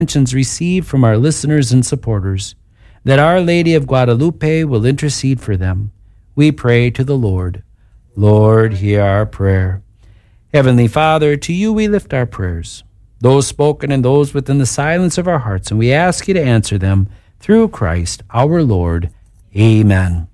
intentions received from our listeners and supporters, that Our Lady of Guadalupe will intercede for them. We pray to the Lord. Lord, hear our prayer. Heavenly Father, to you we lift our prayers, those spoken and those within the silence of our hearts, and we ask you to answer them through Christ our Lord. Amen.